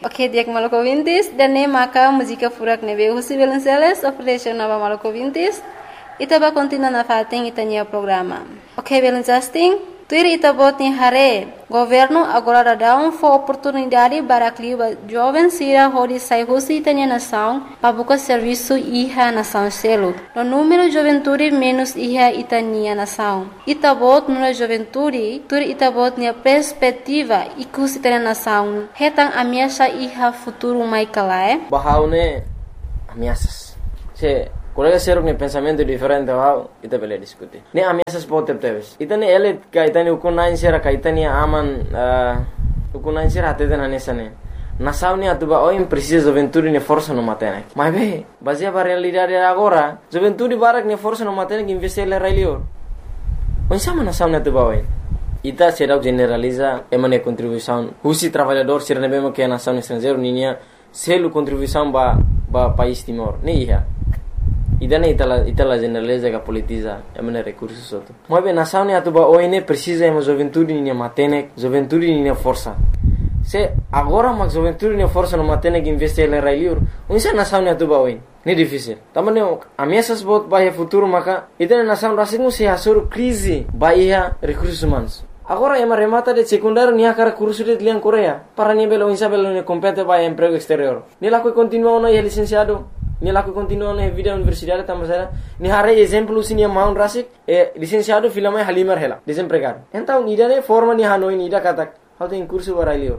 Ok, dia Maluku Vintis dan ne maka música furak nebe Husi Belenceles Operation Nova Maluku Vintis. Ita ba continua na fating itanya programa. Ok, Belencasting. Tuir ita bot ni hare. Governo agora dá oportunidade para que os jovens sira hori sai Husi itanya nação para buscar serviço iha nação selo. No número juventude menos iha itanya nação. Ita bot no juventude, tuir ita bot ni perspectiva ikus itanya nação. Hetang ameaça iha futuro mai kalae. Bahaune ameaças. Se colega ser um pensamento diferente ao ita bele discutir. Ne ameaças pode ter. Ita ne ele ka ita ne ukunain sera ka ita ne aman ukunain sera até na nessa ne. Nação ne atuba oi precisa juventude ne força no matene. Mas bem, baseia para realidade agora, juventude barak ne força no matene que investir le railio. Onde sama nação ne atuba oi. Ita será generaliza emane contribuição. Husi trabalhador ser ne bemo que nação estrangeiro ninia selo contribuição ba país Timor. Ne ia. Idane itala generaliza que politiza emane recursos outro. Mas bem, nação ne atuba oi ne precisa emo juventude ne matene, juventude ne força. Se agora mas juventude ne força no matene que investir le railio, onde nação ne atuba oi. Ne difícil. Também ameaças bot bahia futuro maka itane nação rasingu se hasur crise bahia recursos humanos. Agora ema remata de secundário nia cara curso de liang Coreia para nível insa belo ne compete bahia emprego exterior. Ni lá que continua na licenciado. Ni laku continua na vida universidade tamasera ni hare exemplo sinia maun rasik licenciado filama halimar hela desempregado então ida ne forma ni hanoi ni ida katak how tem curso barailio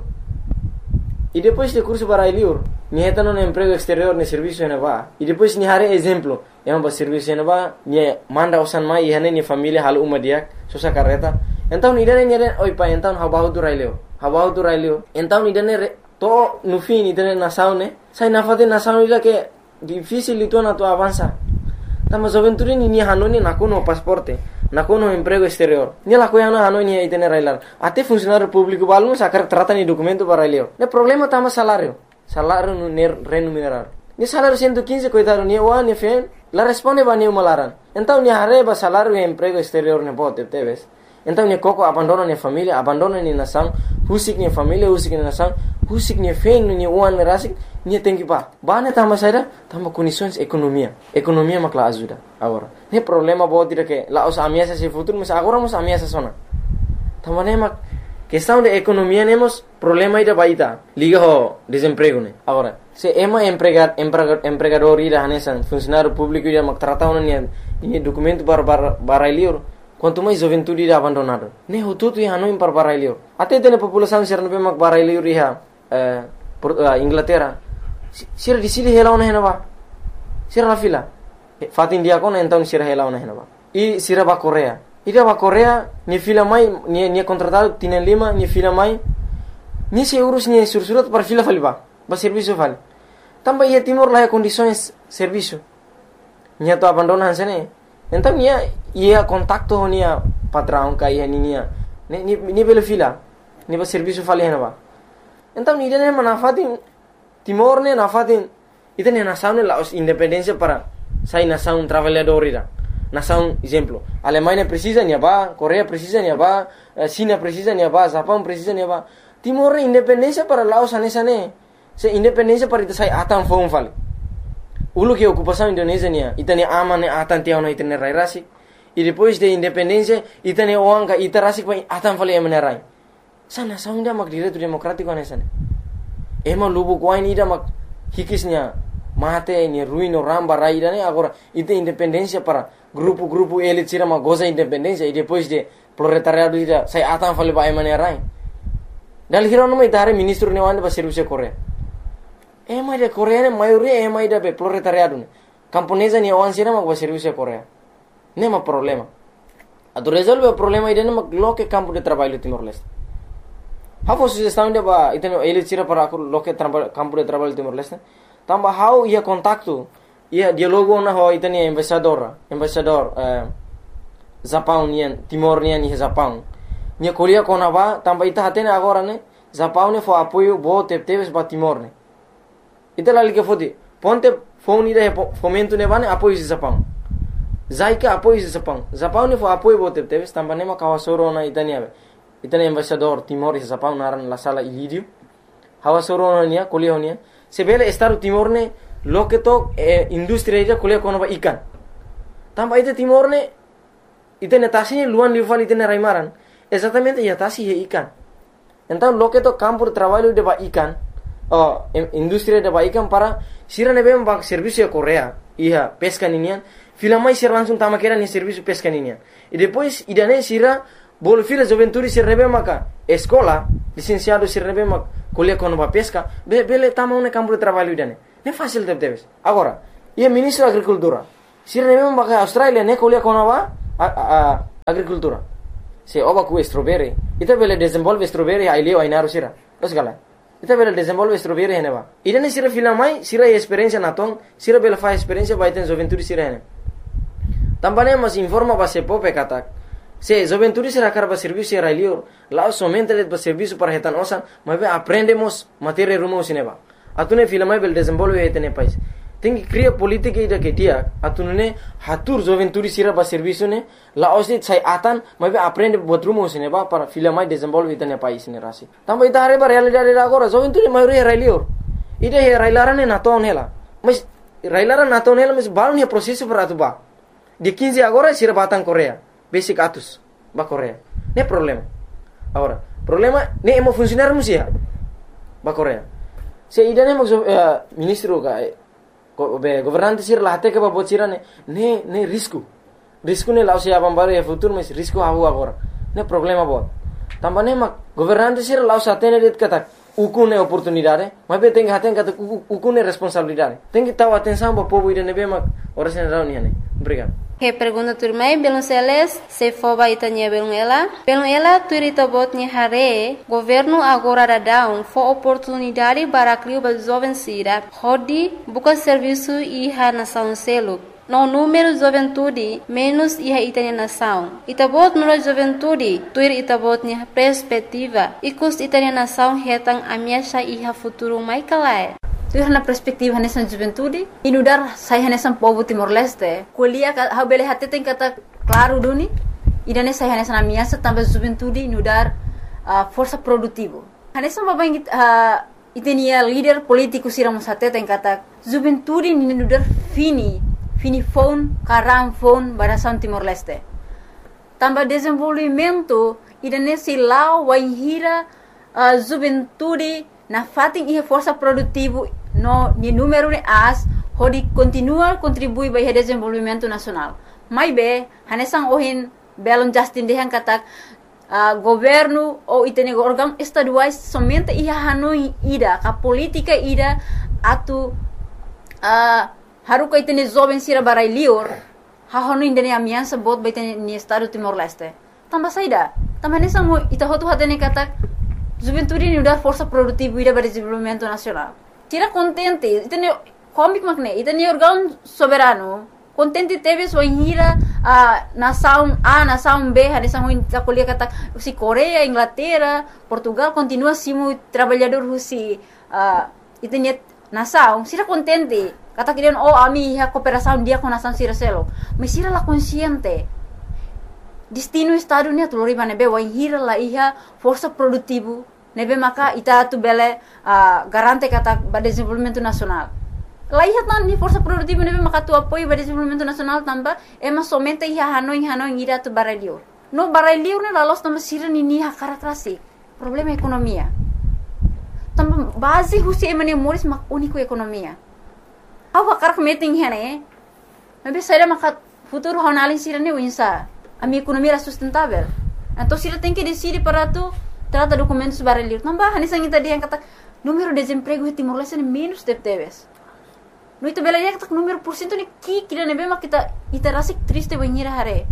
e depois de curso barailio ni etano no emprego exterior ne serviço ne va e depois ni hare exemplo em ba serviço ne va ni manda usan mai hane ni família hal uma dia sosa carreta então ida ne oi pa então habahu du railio então ida ne to no fim ida ne nação ne sai na fate nação ida que difícil itu na tu avança. Tama juventude ni hanoni nakuno pasporte, nakuno emprego exterior. Ni la coisa hanoni aí tener railar. Até funcionário público balmo sacar trata ni documento para railio. Ne problema tama salário no remunerado. Ni salário 115 coitado ni wa ni fe, la responde ba ni malaran. Então ni arreba salário e emprego exterior ne pode teves. Então ni coco abandona ni família, abandona ni nação, husik ni família, husik ni nação, husik ni fe ni wan rasik. Ni tem que pá. Bane tama saída, tama condições economia. Economia makla ajuda agora. Ne problema boa tira que lá os ameaças se futuro, mas agora nos ameaças sona. Tama ne mak questão de economia nemos problema ida baita. Liga ho desemprego ne. Agora, se ema empregador ida hanesan funcionário público ida mak trata ona ni documento para liur. Quanto mais juventude ida abandonado. Ne ho tudo e hanoi para liur. Até tem população ser no mak para liur iha Inglaterra. Sira di sini hela ona henaba. Sira la fila. Fatin dia kona então sira hela ona henaba. I sira ba Korea. Ida ba Korea ni fila mai ni contratado tienen lima ni fila mai. Ni se urus ni sursurat para fila faliba. Ba serviço fal. Tamba ia Timor lá condições serviço. Ni to abandona hansene. Então ia contacto nia patrão ka ia ni bela fila. Ni ba serviço fal henaba. Então ni dene manafatin Timor ne nafatin ita ne nação ne la independência para sai nação trabalhador ira. Nação exemplo, Alemanha precisa nia ba, Coreia precisa nia ba, China precisa nia ba, Japão precisa nia ba. Timor ne independência para Laos anesa ne. Se independência para ita sai atan fong fal. Ulu que ocupação Indonésia nia, ita ne aman ne atan tiao na ita ne rai rasi. E depois de independência ita ne oang ka ita rasi pa atan fal emane rai. Sa nação dia mak direito democrático anesa ne. Ema lubu kuain ida mak hikisnya mate ni ruino ramba raida ne agora ite independência para grupo elit sira ma goza independência e depois de proletariado ida sai atan fale ba emane rai dal hiro no mai dare ministro ne wanda ba serviço Coreia ema de Coreia ne maioria ema ida be proletariado ne camponesa ne wan sira ma ba serviço Coreia ne ma problema ado resolve o problema ida ne ma loke campo de trabalho Timor-Leste. How sugestão de ba iteno ele tira para aku loke campo de trabalho Timor-Leste. Tamba how ia contacto ia dialogo na ho itani embaixador Japão nian Timor nian ni Japão. Nia kolia kona ba tamba ita hatene agora ne Japão ne fo apoio bo teves ba Timor ne. Ita lali ke fodi ponte phone ida fomento ne bane apoio Japão. Zaika apoio Japão. Japão ne fo apoio bo teves tamba ne ma kawasoro na itani ave. Itani embaixador Timor e Japão naran la sala ilidio. hawa soro nia kuliah nia sebele Estado Timor ne loke to industri ida kuliah kono ba ikan tamba ite Timor ne ite netasi luan lival ite ne raimaran exatamente ya tasi he ikan então loke to campo de trabalho de ba ikan industri de ba ikan para sira ne bem ba serviço ya Korea iya pesca ninian fila mais sira langsung tama kera ni serviço pesca ninian e depois idane sira bol fila juventude sira ne bem maka escola licenciado sira ne bem maka kuliah kono ba pesca bele tama un campo de trabalho idane ne fácil deve agora ia ministro agricultura sira ne bem maka Australia ne kuliah kono ba agricultura se oba ku strawberry ita bele desenvolve strawberry ai leo ai naru sira osgala ita bele desenvolve strawberry hene ba idane sira fila mai sira experiência natong sira bele fa experiência ba iten juventude sira hene tambane mas informa ba se pope katak se juventude sira karba serviço era leo lá somente de ba serviço para hetan osan mas aprendemos matéria rumo sineba atune fila mai bele desenvolve hetene país tem que criar política ida que dia atune hatur juventude sira ba serviço ne la osit sai atan mas aprende botrumo sineba para fila mai desenvolve hetene país ne rasi tamba ita hare ba realidade agora juventude mai era leo ida he railarane naton hela mas railaran naton hela mas balon he processo para atuba de 15 agora sira batang Korea basic atus ba Korea ne problema agora problema ne emo funcionar musia ba Korea se ida ne ministro ka governante sir lahate ke ba bocira ne risco ne lausi abam bare futuro mas risco hawo agora ne problema bot tambane mak governante sir laus atene det kata ukune oportunidade mas be tem haten kata ukune responsabilidade tem que taw atenção ba povo ida ne be mak ora sen rauni ne obrigado. Que pergunta turmai belum seles se foba itanya belum ela turita botnya hare governo agora dadão fo oportunidade para criar ba jovem sira hodi buka serviço iha nação selo no número juventude menos iha itanya nação itabot no juventude tuir itabotnya perspectiva ikus itanya nação hetang amiasha iha futuro mai kalai tu na perspektiva nessa juventude inudar saya nessa povo Timor-Leste kuliah ha bele hati tem kata claro duni idane saya nessa amiasa tambah juventude inudar força produtivo nessa babang itenia líder político siramos hati tem kata juventude inudar fini phone karam phone barasan Timor-Leste tambah desenvolvimento idane silau waihira juventude na fating ihe força produtivo no ni número de as hodi continua contribui para o desenvolvimento nacional mai be hanesang ohin belon Justin dehan katak governo ou itene órgão estaduais somente ia hanoi ida ka política ida atu haruka itene jovem sira barai lior ha hanoi indene amiança bot baitene ni estado Timor-Leste tamba saida tamba hanesang ita hotu hatene katak juventude ni udar força produtiva ida para desenvolvimento nacional tira contente itene comic makne itene órgão soberano contente teve sua hira nação A nação B hadisa ho intakolia kata si Korea Inglaterra Portugal continua simu trabalhador husi itene nação sira contente kata kirian ami ha cooperação dia com nação sira selo mas sira la consciente destino estado ni atulori bane be wa hira la iha força produtivo nebe maka ita tu bele garante kata ba desenvolvimento nacional la iha tan ni força produtivo nebe maka tu apoio ba desenvolvimento nacional tamba ema somente iha hanoi ira tu baralio no baralio ne la los tamba sira ni ha karatrasi problema economia tamba base husi emane moris mak único economia awa karak meeting hene nebe saira maka futuro honalin sira ne winsa a minha economia era sustentável. Então, se ela tem que decidir para tu trata documentos baralhos, não vai, nem sangue tadi yang kata número de desemprego em Timor-Leste é menos de teves. No itu bela yang kata número porcento ni kira nebe mak kita rasa triste banhira hare.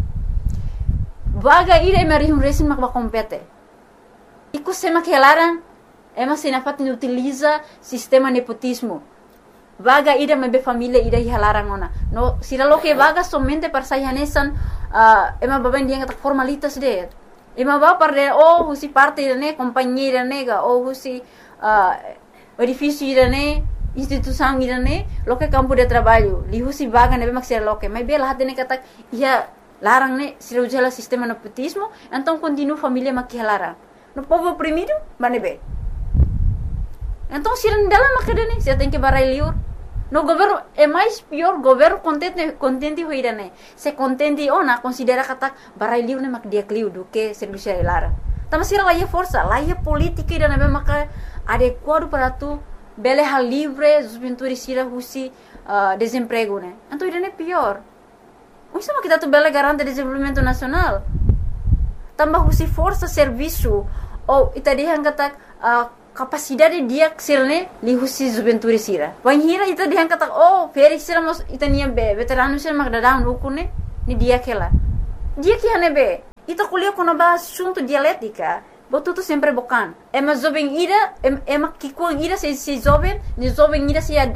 Vaga ira emari resin mak kompete. Iku sema que elaran ema senafatin utiliza sistema nepotismo. Vaga ida mebe família ida hilarang ona. No sira lo que vaga somente para sayanesan ema baben dia kata formalitas de. Ema ba parde husi parte ne companheira nega husi edifício ida ne instituição ida ne lo que campo de trabalho. Li husi vaga nebe mak sira lo que. Mas bela hatene kata ia larang ne sira ujala sistema nepotismo, então continua família mak hilarang. No povo oprimido, banebe. Então, se não dela macadane, você tem que barai liur. No governo é mais pior, governo contente hoirane. Se contente ona considera kata barai liur ne mak dia kliu do que serviço lara. Tama sira lá força, lá política ira na maka adequado para tu bele hal livre, juventude sira husi desemprego né. Então ira é pior. O sama kita tu bele garante desenvolvimento nacional. Tambah husi força serviço ou ita dihan kata capacidade dia sirne li husi juventude sira. Wan hira ita dihan kata feri sira mos ita nia be veterano sira mak dadang ukune ni dia kela. Dia que hane be. Ita kuliah kono ba assunto dialética. Botuto sempre bocan. Ema jovem ira, ema kikuang ira se jovem, ni jovem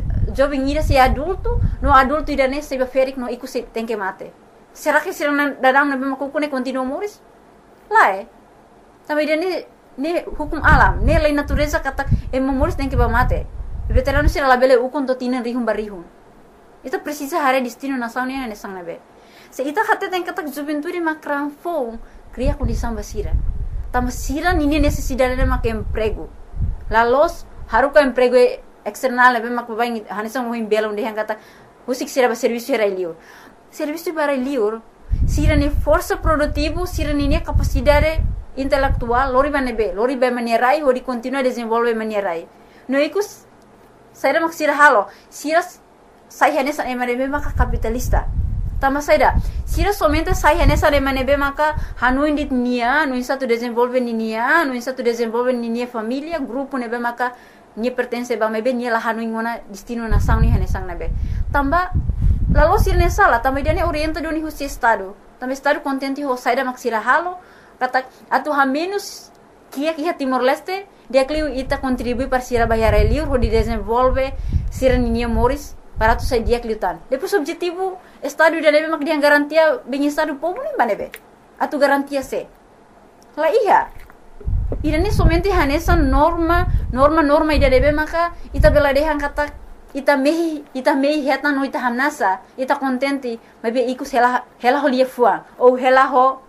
ira se adulto, no adulto ira ne se ferik no iku se tem que mate. Será que sira dadang na be makukune continua moris? Lá Também ne hukum alam, ne lei natureza kata moris tem que mate. Veterano sira labele ukon to tinan rihum barihum. Ita precisa hare destino nação ne sang na be. Se ita hate tem kata juventude makran fong cria condição basira. Tamasira nini necessidade de mak emprego. Lalos haruka emprego external be mak baing hanisang mo himbelong de kata usik sira ba serviço era liur. Serviço para liur sira ni força produtivo, sira ni capacidade intelectual, lori ba manierai o di continua desenvolve manierai. No ikus saira mak sira halo, sira sai hanesa emanebe maka capitalista. Tama saida, sira somente sai hanesa emanebe maka hanuin dit nia, no satu desenvolve nia, no satu desenvolve nia família, grupo nebe maka nia pertence ba mebe nia la hanuin ngona destino nação ni hanesang nebe. Tamba lalu sira ne sala, tamba dia ne orienta doni husi estado. Tamba estado contente ho saida mak sira halo, kata atu ha menos kia Timor Leste, dia kliu ita contribui para sira bayar liur ho di desenvolve sira nia moris para tu sai dia kliutan. Depois objetivo estado dia nebe mak dia garantia bem estado povo nem banebe. Atu garantia se. La iya. Ida ni somente hanesa norma ida nebe maka ita bela dehan kata ita mehi heta no ita hamnasa ita contente mabe ikus hela ho lia fuang ou hela ho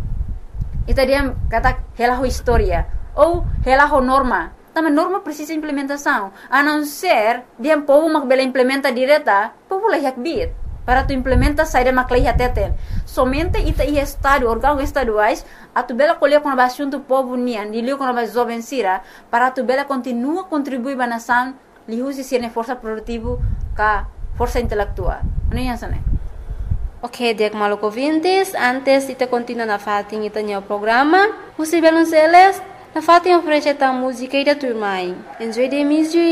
ita dia kata hela ho historia ou hela ho norma. Também norma precisa implementação. A não ser dia povo mak bela implementa direta, povo leh bit para tu implementa saída mak leh teten. Somente ita i estado órgão estaduais atu bela colher com assunto povo nian, dilio com jovem sira para tu bela continua contribuir ba nação lihusi sirne força produtivo ka força intelectual. Ano yan sana? Ok, diak maluco ouvintes, antes ita continua na fating ita niya programa. Husi Belonceles, na fating oferece ta música ida turmai. Enjoy the music.